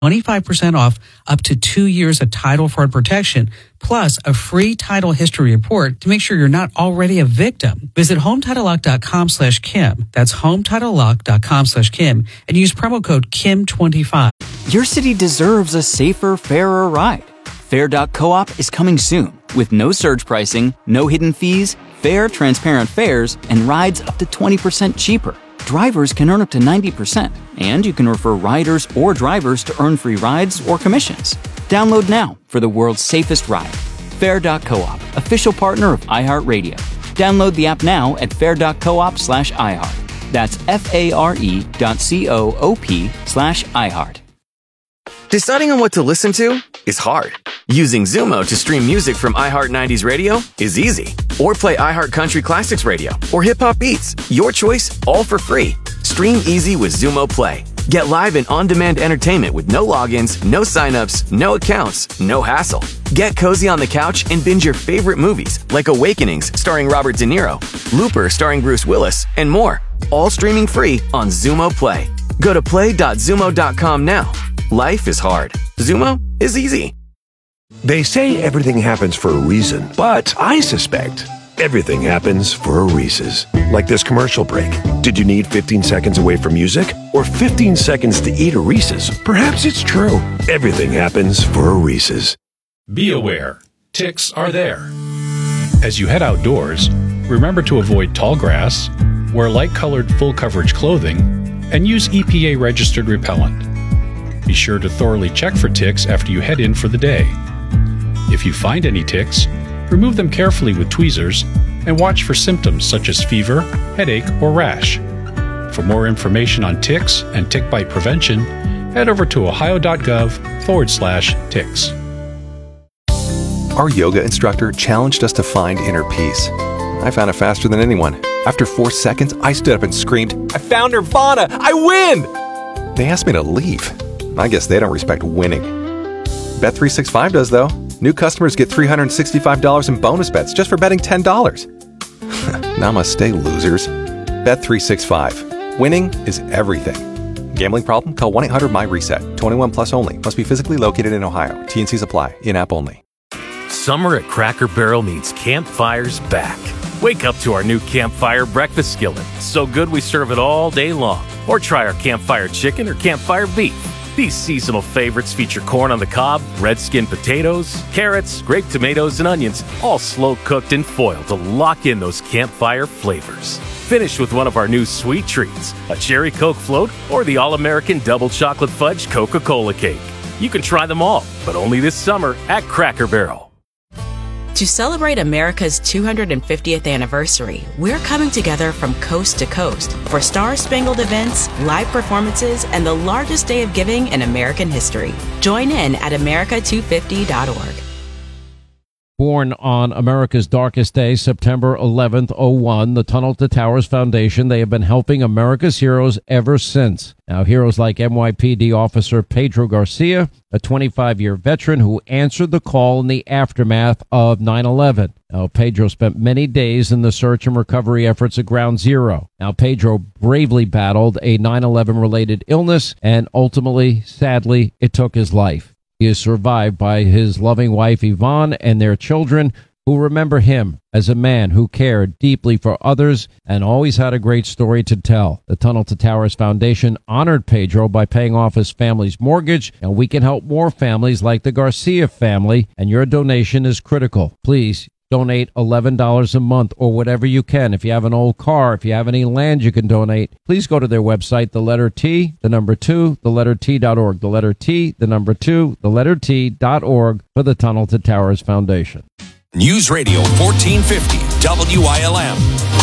25% off up to 2 years of title fraud protection, plus a free title history report to make sure you're not already a victim. Visit HometitleLock.com/Kim. That's HometitleLock.com/Kim and use promo code KIM25. Your city deserves a safer, fairer ride. Fair.coop is coming soon with no surge pricing, no hidden fees, fair, transparent fares, and rides up to 20% cheaper. Drivers can earn up to 90%, and you can refer riders or drivers to earn free rides or commissions. Download now for the world's safest ride. Fair.coop, official partner of iHeartRadio. Download the app now at fair.coop/iHeart. That's FARE.coop/iHeart. Deciding on what to listen to is hard. Using Zumo to stream music from iHeart 90s Radio is easy. Or play iHeart Country Classics Radio or Hip Hop Beats. Your choice, all for free. Stream easy with Zumo Play. Get live and on-demand entertainment with no logins, no signups, no accounts, no hassle. Get cozy on the couch and binge your favorite movies like Awakenings starring Robert De Niro, Looper starring Bruce Willis, and more. All streaming free on Zumo Play. Go to play.zumo.com now. Life is hard. Zumo is easy. They say everything happens for a reason, but I suspect everything happens for a Reese's. Like this commercial break. Did you need 15 seconds away from music or 15 seconds to eat a Reese's? Perhaps it's true. Everything happens for a Reese's. Be aware, ticks are there. As you head outdoors, remember to avoid tall grass, wear light-colored full-coverage clothing, and use EPA-registered repellent. Be sure to thoroughly check for ticks after you head in for the day. If you find any ticks, remove them carefully with tweezers and watch for symptoms such as fever, headache, or rash. For more information on ticks and tick bite prevention, head over to ohio.gov/ticks. Our yoga instructor challenged us to find inner peace. I found it faster than anyone. After 4 seconds, I stood up and screamed, "I found Nirvana! I win!" They asked me to leave. I guess they don't respect winning. Bet365 does, though. New customers get $365 in bonus bets just for betting $10. Namaste, losers. Bet365. Winning is everything. Gambling problem? Call 1-800-MY-RESET. 21 plus only. Must be physically located in Ohio. T&Cs apply. In-app only. Summer at Cracker Barrel means campfires back. Wake up to our new Campfire breakfast skillet. So good we serve it all day long. Or try our Campfire chicken or Campfire beef. These seasonal favorites feature corn on the cob, red skin potatoes, carrots, grape tomatoes, and onions, all slow-cooked in foil to lock in those campfire flavors. Finish with one of our new sweet treats, a cherry Coke float or the all-American double chocolate fudge Coca-Cola cake. You can try them all, but only this summer at Cracker Barrel. To celebrate America's 250th anniversary, we're coming together from coast to coast for star-spangled events, live performances, and the largest day of giving in American history. Join in at america250.org. Born on America's darkest day, September 11th, 01, the Tunnel to Towers Foundation, they have been helping America's heroes ever since. Now, heroes like NYPD officer Pedro Garcia, a 25-year veteran who answered the call in the aftermath of 9/11. Now, Pedro spent many days in the search and recovery efforts at Ground Zero. Now, Pedro bravely battled a 9/11-related illness, and ultimately, sadly, it took his life. He is survived by his loving wife, Yvonne, and their children, who remember him as a man who cared deeply for others and always had a great story to tell. The Tunnel to Towers Foundation honored Pedro by paying off his family's mortgage, and we can help more families like the Garcia family, and your donation is critical. Please donate $11 a month or whatever you can. If you have an old car, if you have any land you can donate, please go to their website, the letter T, the number 2, the letter T.org, the letter T, the number 2, the letter T.org for the Tunnel to Towers Foundation. News Radio 1450 WILM.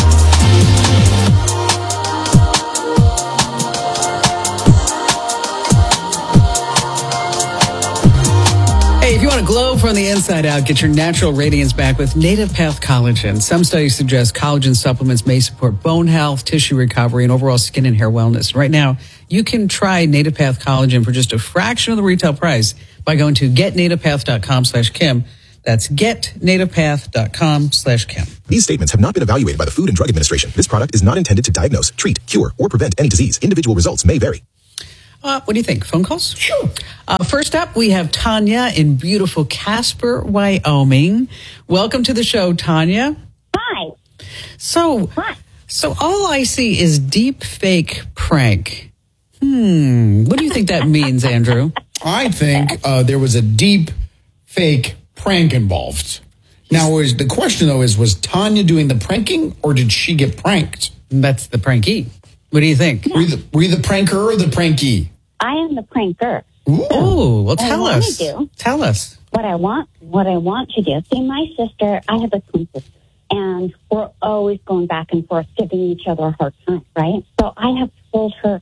If you want to glow from the inside out, get your natural radiance back with Native Path Collagen. Some studies suggest collagen supplements may support bone health, tissue recovery, and overall skin and hair wellness. Right now, you can try Native Path Collagen for just a fraction of the retail price by going to getnativepath.com/Kim. That's getnativepath.com/Kim. These statements have not been evaluated by the Food and Drug Administration. This product is not intended to diagnose, treat, cure, or prevent any disease. Individual results may vary. What do you think? Phone calls? Sure. First up, we have Tanya in beautiful Casper, Wyoming. Welcome to the show, Tanya. Hi. So all I see is deep fake prank. What do you think that means, Andrew? I think there was a deep fake prank involved. Now, the question, though, was Tanya doing the pranking or did she get pranked? That's the prankee. What do you think? Were you the pranker or the prankee? I am the pranker. Oh, well, tell us. Tell us. What I want to do. See, my sister, I have a twin sister, and we're always going back and forth, giving each other a hard time, right? So I have told her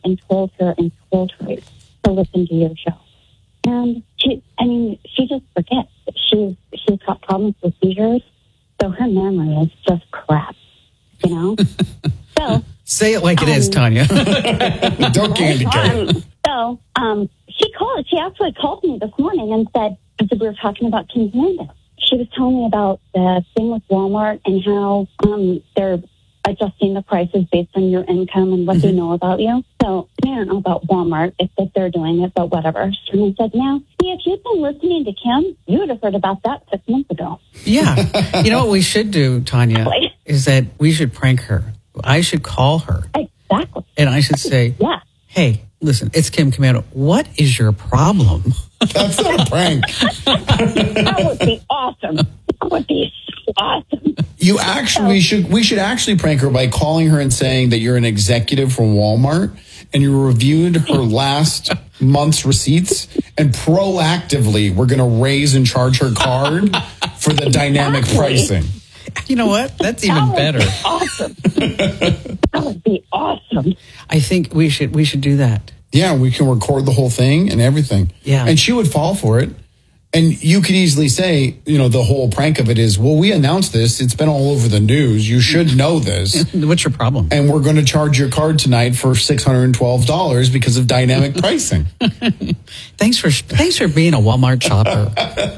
to listen to your show. And she just forgets. She's got problems with seizures, so her memory is just crap, you know? So say it like it is, Tanya. Don't candy cane. She actually called me this morning and said, because we were talking about Kim Hernandez, she was telling me about the thing with Walmart and how they're adjusting the prices based on your income and what they know about you. So I don't know about Walmart if they're doing it, but whatever. And I said, now, see, if you'd been listening to Kim, you would have heard about that 6 months ago. Yeah. You know what we should do, Tanya, is that we should prank her. I should call her. Exactly. And I should say, hey, listen, it's Kim Komando. What is your problem? That's not a prank. That would be awesome. That would be awesome. We should actually prank her by calling her and saying that you're an executive from Walmart and you reviewed her last month's receipts and proactively we're going to raise and charge her card for the dynamic pricing. You know what? That's even better. Awesome. That would be awesome. I think we should do that. Yeah, we can record the whole thing and everything. Yeah. And she would fall for it. And you could easily say, the whole prank of it is, well, we announced this. It's been all over the news. You should know this. What's your problem? And we're going to charge your card tonight for $612 because of dynamic pricing. Thanks for being a Walmart shopper.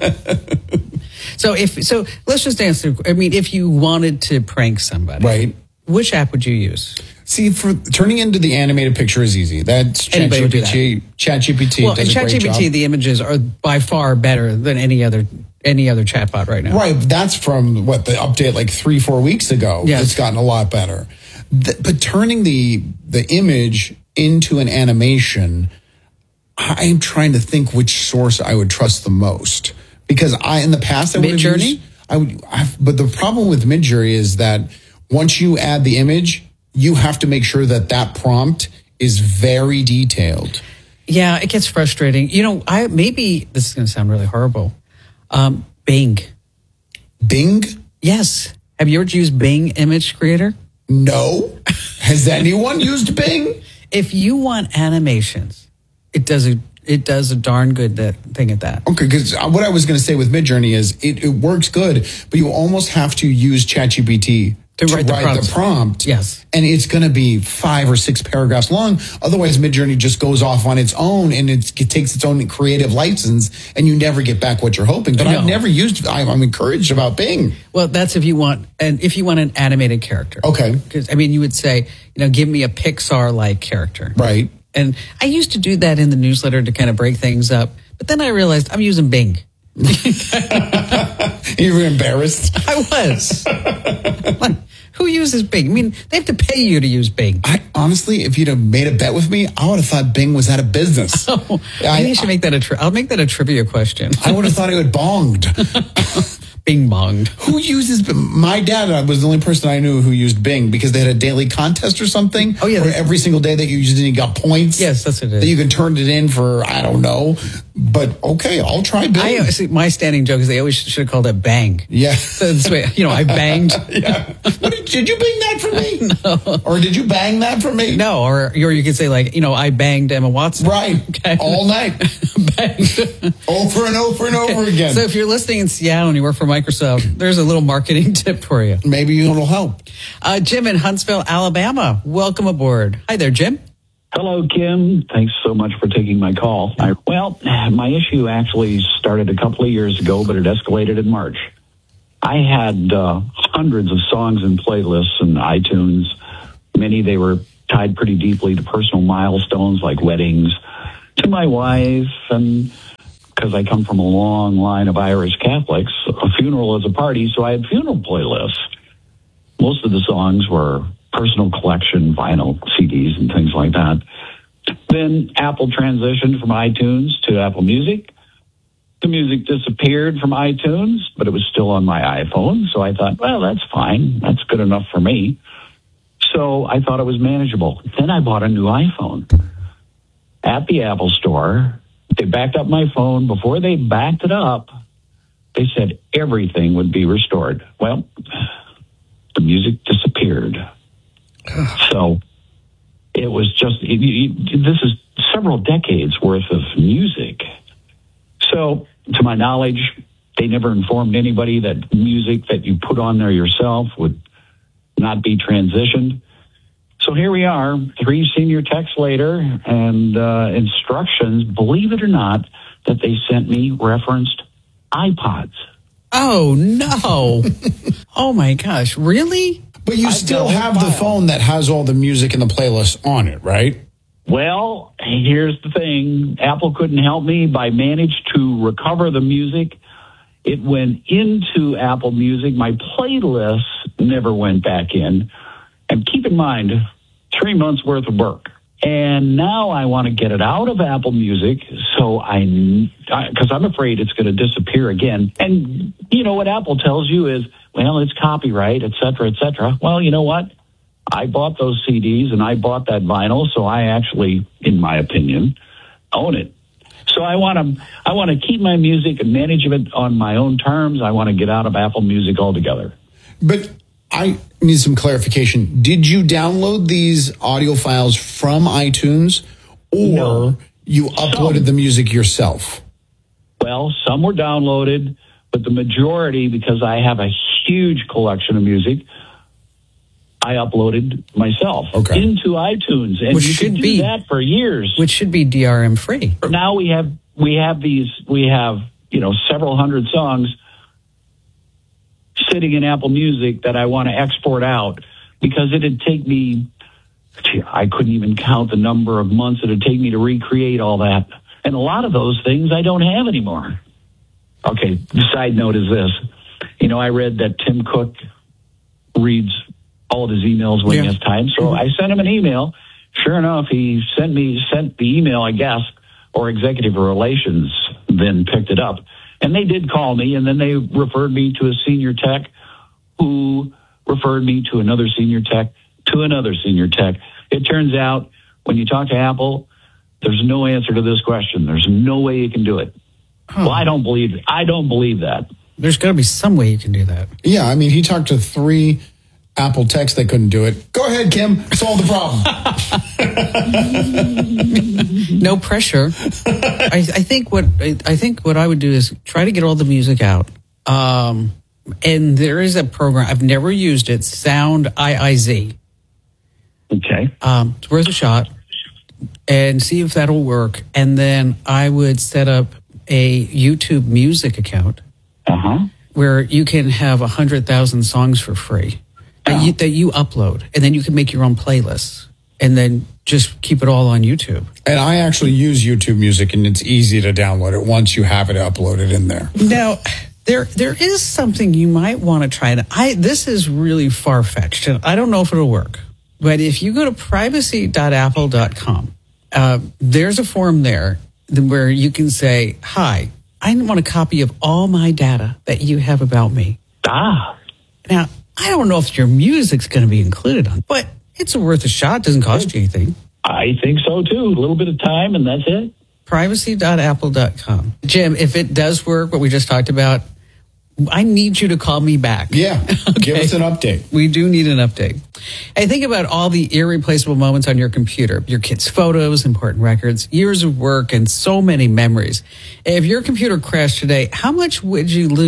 So let's just answer. I mean, if you wanted to prank somebody, right? Which app would you use? See, for turning into the animated picture is easy. That's ChatGPT. ChatGPT. Well, in ChatGPT, the images are by far better than any other chatbot right now. Right. That's from the update like 3-4 weeks ago. Yes. It's gotten a lot better. But turning the image into an animation, I'm trying to think which source I would trust the most. Because in the past, I would Midjourney? But the problem with Midjourney is that once you add the image, you have to make sure that prompt is very detailed. Yeah, it gets frustrating. Maybe this is going to sound really horrible. Bing. Bing? Yes. Have you ever used Bing Image Creator? No. Has anyone used Bing? If you want animations, it does a darn good thing at that. Okay, because what I was going to say with Midjourney is it works good, but you almost have to use ChatGPT to write the prompt. Yes. And it's going to be 5 or 6 paragraphs long. Otherwise, Midjourney just goes off on its own and it takes its own creative license and you never get back what you're hoping. But I've never used I'm encouraged about Bing. Well, that's if you want an animated character. Okay. Because, you would say, give me a Pixar-like character. Right. And I used to do that in the newsletter to kind of break things up. But then I realized I'm using Bing. You were embarrassed? I was. Who uses Bing? They have to pay you to use Bing. Honestly, if you'd have made a bet with me, I would have thought Bing was out of business. Maybe you should make that I'll make that a trivia question. I would have thought it would bonged. Bing bonged. Who uses my dad was the only person I knew who used Bing because they had a daily contest or something. Oh, yeah. Where every single day that you used it, you got points. Yes, that's what it is. That you can turn it in for, I don't know. But okay, I'll try Bing. My standing joke is they always should have called it bang. Yeah. So this way, I banged. Yeah. Did you bang that for me? No. Or did you bang that for me? No. Or you could say I banged Emma Watson. Right. Okay. All night. Banged. Over and over and over again. So if you're listening in Seattle and you work for Microsoft, there's a little marketing tip for you. Maybe it'll help. Jim in Huntsville, Alabama. Welcome aboard. Hi there, Jim. Hello, Kim. Thanks so much for taking my call. My issue actually started a couple of years ago, but it escalated in March. I had hundreds of songs and playlists in iTunes. Many, they were tied pretty deeply to personal milestones like weddings, to my wife, and because I come from a long line of Irish Catholics, a funeral is a party, so I had funeral playlists. Most of the songs were personal collection vinyl CDs and things like that. Then Apple transitioned from iTunes to Apple Music. The music disappeared from iTunes, but it was still on my iPhone. So I thought, well, that's fine. That's good enough for me. So I thought it was manageable. Then I bought a new iPhone at the Apple Store. They backed up my phone. Before they backed it up, they said everything would be restored. Well, the music disappeared. So it was just, this is several decades worth of music. So to my knowledge, they never informed anybody that music that you put on there yourself would not be transitioned. So here we are, 3 senior techs later, and instructions, believe it or not, that they sent me referenced iPods. Oh, no. Oh, my gosh. Really? But you still have the phone that has all the music and the playlist on it, right? Well, here's the thing. Apple couldn't help me. I managed to recover the music. It went into Apple Music. My playlist never went back in. And keep in mind, 3 months worth of work. And now I want to get it out of Apple Music, so because I'm afraid it's going to disappear again. And you know what Apple tells you is, well, it's copyright, et cetera, et cetera. Well, you know what? I bought those CDs and I bought that vinyl, so I actually, in my opinion, own it. So I want to keep my music and manage it on my own terms. I want to get out of Apple Music altogether. But I need some clarification. Did you download these audio files from iTunes, or you uploaded the music yourself? Well, some were downloaded, but the majority, because I have a huge collection of music, I uploaded myself into iTunes, and you can do that for years. Which should be DRM free. Now we have several hundred songs sitting in Apple Music that I want to export out, because it'd take me, I couldn't even count the number of months it'd take me to recreate all that. And a lot of those things I don't have anymore. Okay, the side note is this. I read that Tim Cook reads all of his emails when he has time. So I sent him an email. Sure enough, he sent the email, I guess, or executive relations then picked it up. And they did call me, and then they referred me to a senior tech who referred me to another senior tech to another senior tech. It turns out when you talk to Apple, there's no answer to this question. There's no way you can do it. Well, I don't believe that. There's got to be some way you can do that. Yeah, I mean, he talked to 3 Apple techs that couldn't do it. Go ahead, Kim. Solve the problem. No pressure. I think what I would do is try to get all the music out. And there is a program, I've never used it, Sound IIZ. Okay. It's worth a shot and see if that'll work. And then I would set up a YouTube Music account where you can have 100,000 songs for free that you upload, and then you can make your own playlists and then just keep it all on YouTube. And I actually use YouTube Music, and it's easy to download it once you have it uploaded in there. Now, there is something you might want to try. This is really far-fetched, and I don't know if it'll work. But if you go to privacy.apple.com, there's a form there where you can say, hi, I want a copy of all my data that you have about me. Now, I don't know if your music's going to be included on, but it's worth a shot. It doesn't cost you anything. I think so, too. A little bit of time, and that's it. Privacy.apple.com. Jim, if it does work, what we just talked about, I need you to call me back. Yeah, give us an update. We do need an update. I think about all the irreplaceable moments on your computer, your kids' photos, important records, years of work, and so many memories. If your computer crashed today, how much would you lose?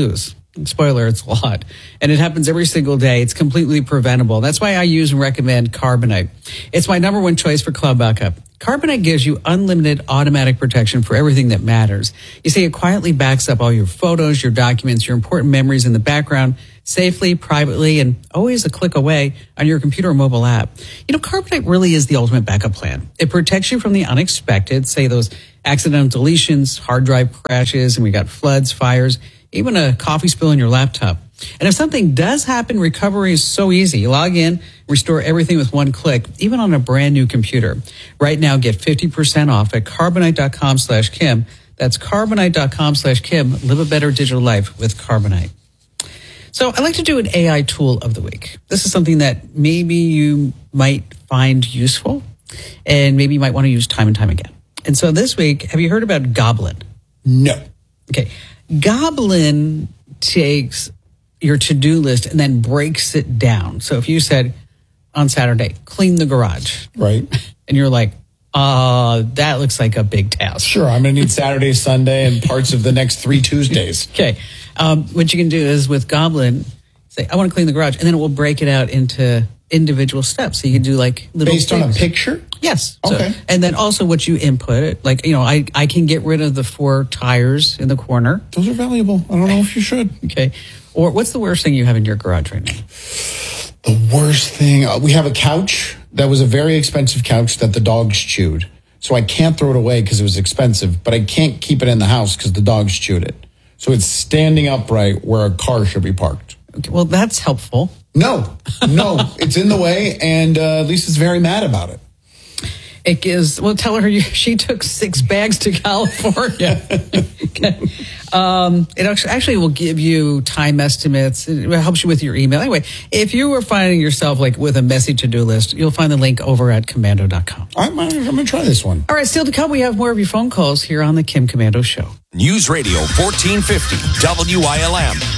Spoiler, it's a lot. And it happens every single day. It's completely preventable. That's why I use and recommend Carbonite. It's my number one choice for cloud backup. Carbonite gives you unlimited automatic protection for everything that matters. You see, it quietly backs up all your photos, your documents, your important memories in the background, safely, privately, and always a click away on your computer or mobile app. You know, Carbonite really is the ultimate backup plan. It protects you from the unexpected, say those accidental deletions, hard drive crashes, and we got floods, fires, even a coffee spill in your laptop. And if something does happen, recovery is so easy. You log in, restore everything with one click, even on a brand new computer. Right now, get 50% off at Carbonite.com/Kim. That's Carbonite.com/Kim. Live a better digital life with Carbonite. So I'd like to do an AI tool of the week. This is something that maybe you might find useful and maybe you might want to use time and time again. And so this week, have you heard about Goblin? No. Okay. Goblin takes your to-do list and then breaks it down. So if you said on Saturday, clean the garage. Right. And you're like, that looks like a big task. Sure, I'm going to need Saturday, Sunday, and parts of the next 3 Tuesdays. Okay. What you can do is with Goblin, say, I want to clean the garage, and then it will break it out into individual steps. So you can do like little Based things. on a picture? Yes. Okay. So, and then also what you input, like, you know, I can get rid of the 4 tires in the corner. Those are valuable. I don't know if you should. Okay. Or what's the worst thing you have in your garage right now? The worst thing, we have a couch that was a very expensive couch that the dogs chewed. So I can't throw it away because it was expensive, but I can't keep it in the house because the dogs chewed it. So it's standing upright where a car should be parked. Okay, well, that's helpful. No, it's in the way, and Lisa's very mad about it. It gives, well, tell her she took 6 bags to California. Okay. It actually will give you time estimates. It helps you with your email. Anyway, if you were finding yourself like with a messy to-do list, you'll find the link over at Komando.com. I'm going to try this one. All right, still to come, we have more of your phone calls here on the Kim Komando Show. News Radio 1450 WILM.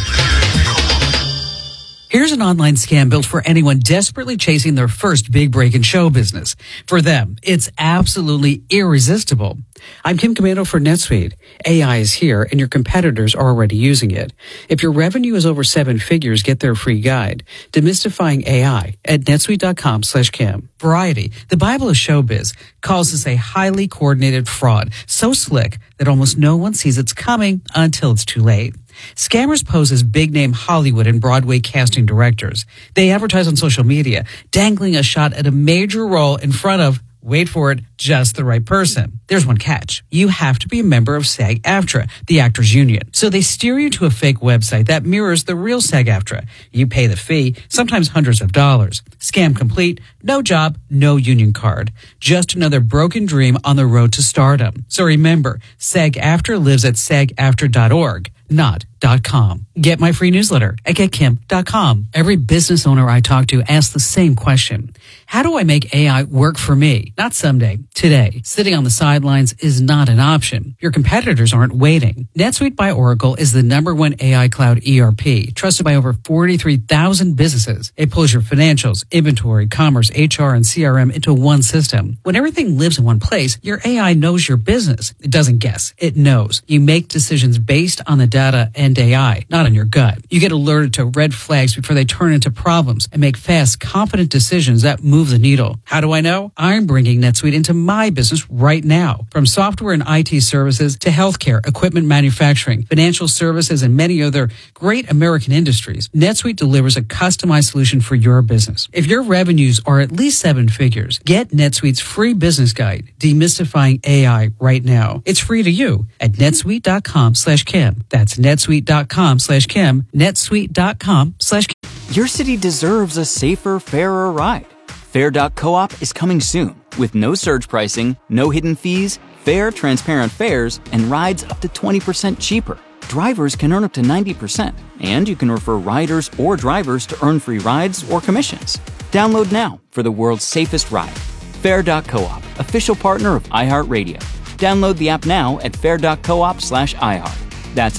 Here's an online scam built for anyone desperately chasing their first big break in show business. For them, it's absolutely irresistible. I'm Kim Komando for NetSuite. AI is here and your competitors are already using it. If your revenue is over 7 figures, get their free guide, Demystifying AI, at netsuite.com/Kim. Variety, the Bible of showbiz, calls this a highly coordinated fraud, so slick that almost no one sees it's coming until it's too late. Scammers pose as big-name Hollywood and Broadway casting directors. They advertise on social media, dangling a shot at a major role in front of, wait for it, just the right person. There's one catch. You have to be a member of SAG-AFTRA, the actors union. So they steer you to a fake website that mirrors the real SAG-AFTRA. You pay the fee, sometimes hundreds of dollars. Scam complete, no job, no union card. Just another broken dream on the road to stardom. So remember, SAG-AFTRA lives at sagaftra.org. Not .com. Get my free newsletter at getkim.com. Every business owner I talk to asks the same question. How do I make AI work for me? Not someday, today. Sitting on the sidelines is not an option. Your competitors aren't waiting. NetSuite by Oracle is the #1 AI cloud ERP, trusted by over 43,000 businesses. It pulls your financials, inventory, commerce, HR, and CRM into one system. When everything lives in one place, your AI knows your business. It doesn't guess. It knows. You make decisions based on the data and AI, not on your gut. You get alerted to red flags before they turn into problems and make fast, confident decisions that move the needle. How do I know? I'm bringing NetSuite into my business right now. From software and IT services to healthcare, equipment manufacturing, financial services, and many other great American industries, NetSuite delivers a customized solution for your business. If your revenues are at least 7 figures, get NetSuite's free business guide, Demystifying AI, right now. It's free to you at netsuite.com/Kim. That's netsuite.com/Kim, netsuite.com/Kim. Your city deserves a safer, fairer ride. Fair.coop is coming soon with no surge pricing, no hidden fees, fair, transparent fares, and rides up to 20% cheaper. Drivers can earn up to 90%, and you can refer riders or drivers to earn free rides or commissions. Download now for the world's safest ride. Fair.coop, official partner of iHeartRadio. Download the app now at fair.coop/iHeart. That's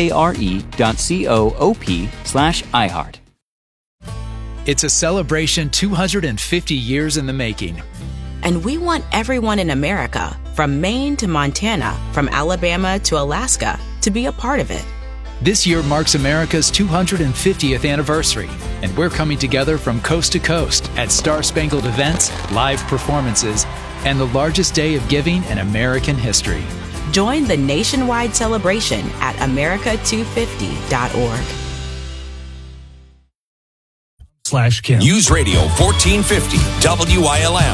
FARE.coop/iHeart. It's a celebration 250 years in the making. And we want everyone in America, from Maine to Montana, from Alabama to Alaska, to be a part of it. This year marks America's 250th anniversary, and we're coming together from coast to coast at Star-Spangled events, live performances, and the largest day of giving in American history. Join the nationwide celebration at america250.org. /Kim. News Radio 1450 WILM.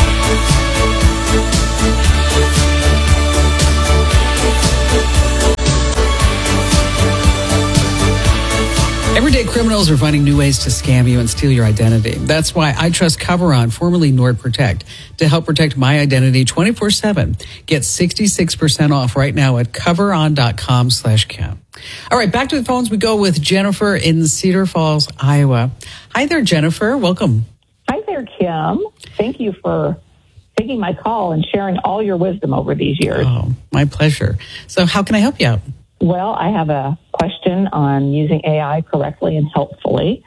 Everyday criminals are finding new ways to scam you and steal your identity. That's why I trust Coveron, formerly NordProtect, to help protect my identity 24/7. Get 66% off right now at coveron.com/Kim. All right, back to the phones we go with Jennifer in Cedar Falls, Iowa. Hi there, Jennifer. Welcome. Hi there, Kim. Thank you for taking my call and sharing all your wisdom over these years. Oh, my pleasure. So how can I help you out? Well, I have a question on using AI correctly and helpfully.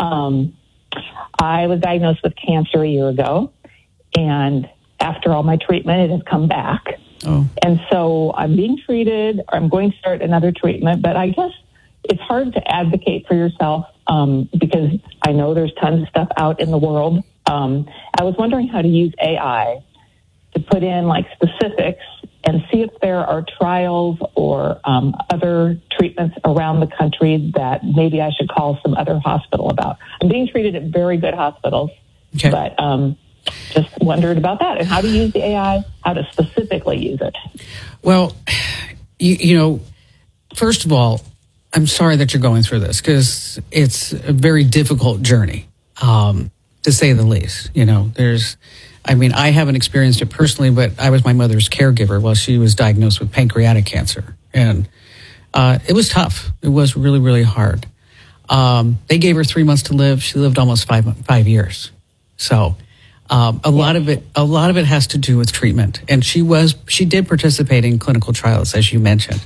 I was diagnosed with cancer a year ago, and after all my treatment, it has come back. Oh. And so I'm being treated, or I'm going to start another treatment, but I guess it's hard to advocate for yourself because I know there's tons of stuff out in the world. I was wondering how to use AI to put in like specifics and see if there are trials or other treatments around the country that maybe I should call some other hospital about. I'm being treated at very good hospitals, okay. But just wondered about that and how to use the AI, how to specifically use it. Well, you know, first of all, I'm sorry that you're going through this because it's a very difficult journey, to say the least. You know, I haven't experienced it personally, but I was my mother's caregiver while she was diagnosed with pancreatic cancer. And it was tough. It was really, really hard. They gave her 3 months to live. She lived almost five years. So a lot of it has to do with treatment. And she did participate in clinical trials, as you mentioned.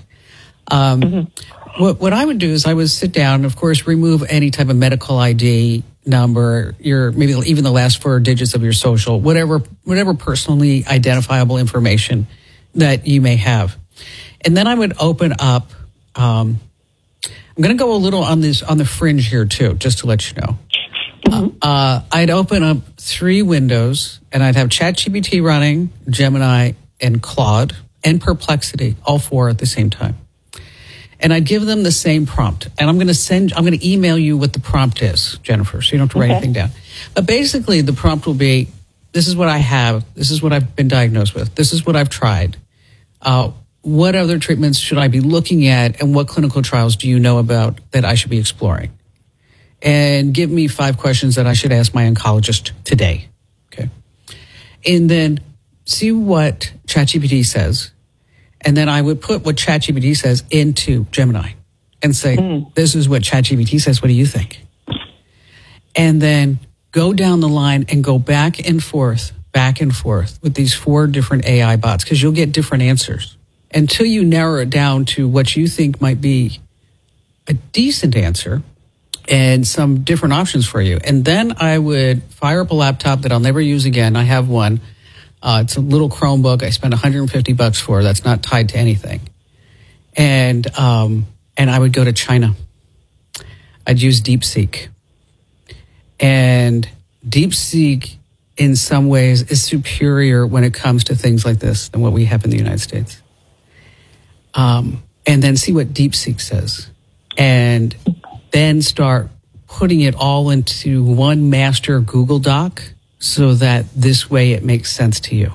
What I would do is I would sit down and, of course, remove any type of medical ID number, maybe even the last 4 digits of your social, whatever personally identifiable information that you may have. And then I would open up, I'm going to go a little on the fringe here too, just to let you know. I'd open up 3 windows and I'd have ChatGPT running, Gemini and Claude and Perplexity, all 4 at the same time. And I'd give them the same prompt. And I'm going to email you what the prompt is, Jennifer, so you don't have to write anything down. But basically, the prompt will be, this is what I have. This is what I've been diagnosed with. This is what I've tried. What other treatments should I be looking at? And what clinical trials do you know about that I should be exploring? And give me 5 questions that I should ask my oncologist today. Okay. And then see what ChatGPT says. And then I would put what ChatGPT says into Gemini and say, this is what ChatGPT says. What do you think? And then go down the line and go back and forth with these 4 different AI bots because you'll get different answers until you narrow it down to what you think might be a decent answer and some different options for you. And then I would fire up a laptop that I'll never use again. I have one. It's a little Chromebook I spent $150 for. That's not tied to anything. And I would go to China. I'd use DeepSeek. And DeepSeek, in some ways, is superior when it comes to things like this than what we have in the United States. And then see what DeepSeek says. And then start putting it all into one master Google Doc so that this way it makes sense to you.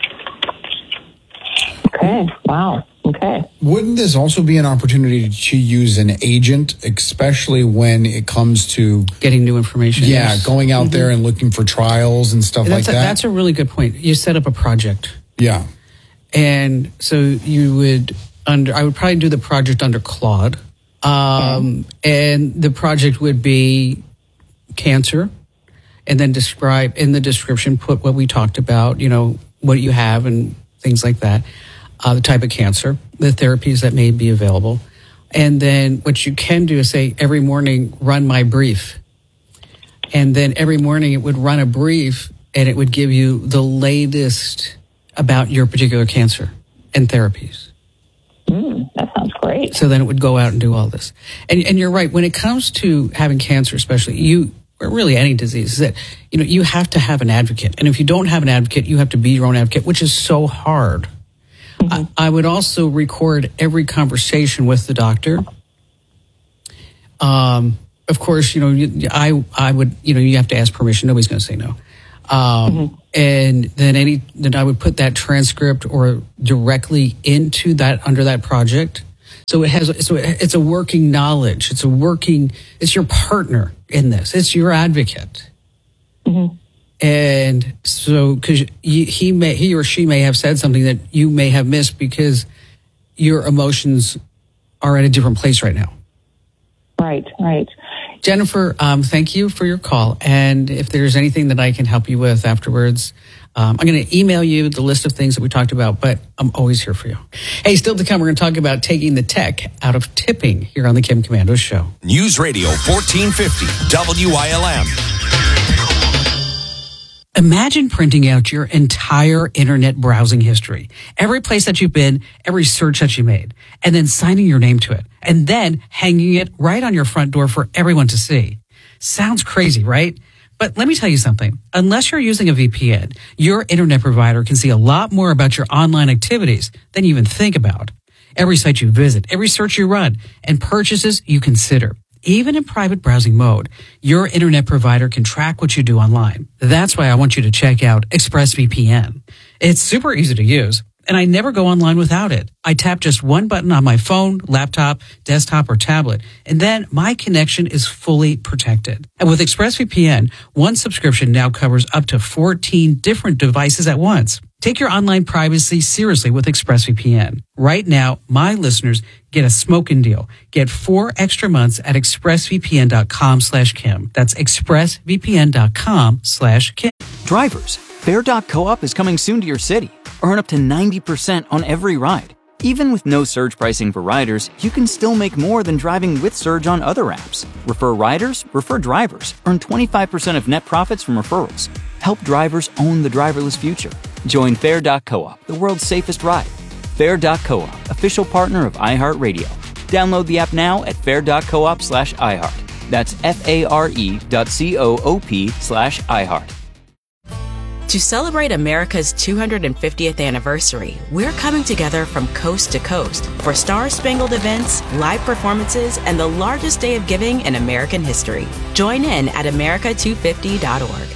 Okay. Wow. Okay. Wouldn't this also be an opportunity to use an agent, especially when it comes to getting new information? Yeah, yes. Going out there and looking for trials and stuff like that. That's a really good point. You set up a project. Yeah. And so you would I would probably do the project under Claude. And the project would be cancer. And then describe in the description, put what we talked about, what you have and things like that, the type of cancer, the therapies that may be available. And then what you can do is say, every morning, run my brief. And then every morning it would run a brief and it would give you the latest about your particular cancer and therapies. That sounds great. So then it would go out and do all this. And you're right. When it comes to having cancer, especially, or really any disease, is that, you have to have an advocate. And if you don't have an advocate, you have to be your own advocate, which is so hard. Mm-hmm. I would also record every conversation with the doctor. Of course, I would, you have to ask permission. Nobody's going to say no. And then I would put that transcript or directly into that, under that project. So it's a working knowledge. It's your partner in this. It's your advocate. Mm-hmm. And so, cause he or she may have said something that you may have missed because your emotions are at a different place right now. Right. Jennifer, thank you for your call. And if there's anything that I can help you with afterwards, I'm going to email you the list of things that we talked about, but I'm always here for you. Hey, still to come, we're going to talk about taking the tech out of tipping here on the Kim Komando Show. News Radio 1450 WILM. Imagine printing out your entire internet browsing history, every place that you've been, every search that you made, and then signing your name to it, and then hanging it right on your front door for everyone to see. Sounds crazy, right? But let me tell you something. Unless you're using a VPN, your internet provider can see a lot more about your online activities than you even think about. Every site you visit, every search you run, and purchases you consider. Even in private browsing mode, your internet provider can track what you do online. That's why I want you to check out ExpressVPN. It's super easy to use, and I never go online without it. I tap just one button on my phone, laptop, desktop, or tablet, and then my connection is fully protected. And with ExpressVPN, one subscription now covers up to 14 different devices at once. Take your online privacy seriously with ExpressVPN. Right now, my listeners get a smoking deal. Get 4 extra months at expressvpn.com/Kim. That's expressvpn.com/Kim. Drivers, Fair.coop is coming soon to your city. Earn up to 90% on every ride. Even with no surge pricing for riders, you can still make more than driving with surge on other apps. Refer riders, refer drivers. Earn 25% of net profits from referrals. Help drivers own the driverless future. Join Fair.coop, the world's safest ride. Fair.coop, official partner of iHeartRadio. Download the app now at fair.coop/iHeart. That's FARE.coop/iHeart. To celebrate America's 250th anniversary, we're coming together from coast to coast for star-spangled events, live performances, and the largest day of giving in American history. Join in at America250.org.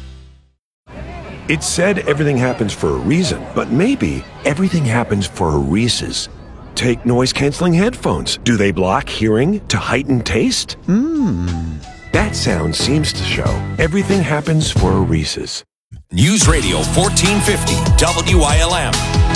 It's said everything happens for a reason, but maybe everything happens for a Reese's. Take noise-canceling headphones. Do they block hearing to heighten taste? That sound seems to show everything happens for a Reese's. News Radio 1450 WILM.